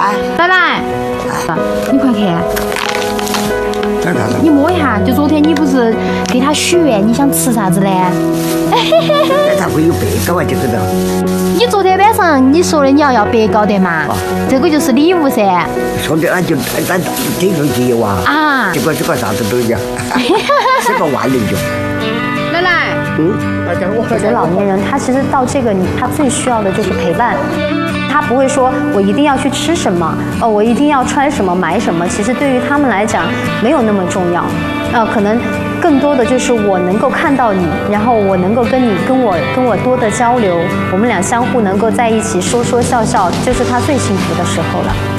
奶奶，你快看， 这看你摸一下，就昨天你不是给他许愿，你想吃啥子呢？ 那咋会有白糕啊？这个的。 你昨天晚上你说的你要白糕的嘛？这个就是礼物噻。 说的俺就咱这种节哇啊， 这个啥子都有，是个万能酒。 奶奶， 我觉得老年人他其实到这个他最需要的就是陪伴。他不会说我一定要去吃什么，我一定要穿什么买什么。其实对于他们来讲没有那么重要，可能更多的就是我能够看到你，然后我能够跟我多的交流，我们俩相互能够在一起说说笑笑，就是他最幸福的时候了。